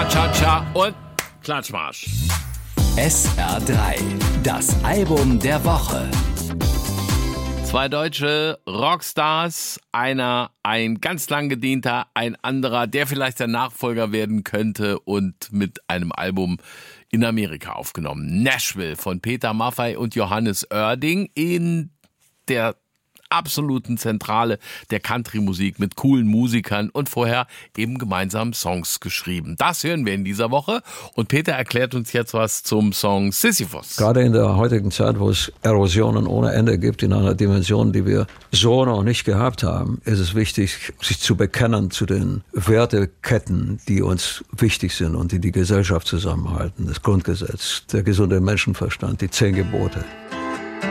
Cha-Cha-Cha und Klatschmarsch. SR3, das Album der Woche. Zwei deutsche Rockstars, einer ein ganz lang gedienter, ein anderer, der vielleicht der Nachfolger werden könnte und mit einem Album in Amerika aufgenommen. Nashville von Peter Maffay und Johannes Oerding in der absoluten Zentrale der Country-Musik mit coolen Musikern und vorher eben gemeinsam Songs geschrieben. Das hören wir in dieser Woche und Peter erklärt uns jetzt was zum Song Sisyphus. Gerade in der heutigen Zeit, wo es Erosionen ohne Ende gibt, in einer Dimension, die wir so noch nicht gehabt haben, ist es wichtig, sich zu bekennen zu den Werteketten, die uns wichtig sind und die die Gesellschaft zusammenhalten. Das Grundgesetz, der gesunde Menschenverstand, die 10 Gebote.